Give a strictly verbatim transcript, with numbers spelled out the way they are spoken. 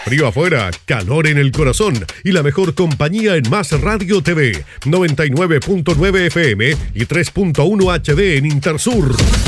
Frío afuera, calor en el corazón y la mejor compañía en Más Radio T V, noventa y nueve punto nueve F M y tres punto uno H D en Intersur.